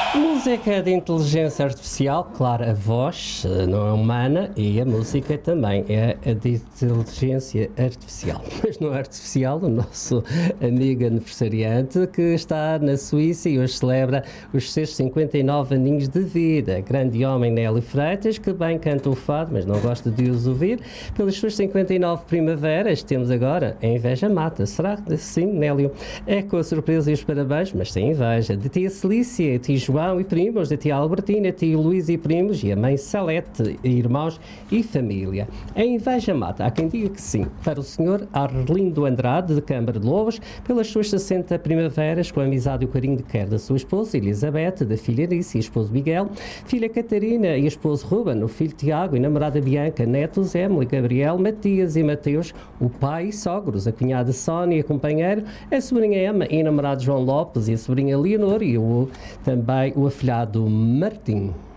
Música de inteligência artificial, claro, a voz não é humana e a música também é de inteligência artificial. Mas não é artificial, o nosso amigo aniversariante que está na Suíça e hoje celebra os seus 59 aninhos de vida. Grande homem Nélio Freitas, que bem canta o fado, mas não gosta de os ouvir. Pelas suas 59 primaveras, temos agora a inveja mata. Será que sim, Nélio? É com a surpresa e os parabéns, mas sem inveja. De tia Celícia, tia João e primos, da tia Albertina, tia Luís e primos, e a mãe Salete, irmãos e família. A inveja mata. Há quem diga que sim. Para o senhor Arlindo Andrade, de Câmara de Lobos, pelas suas 60 primaveras, com a amizade e o carinho de quer da sua esposa Elizabeth, da filha Alice e esposo Miguel, filha Catarina e esposo Ruben, o filho Tiago e namorada Bianca, netos Emily, Gabriel, Matias e Mateus, o pai e sogros, a cunhada Sónia, companheiro, a sobrinha Emma e namorado João Lopes e a sobrinha Leonor e também o afilhado Martim.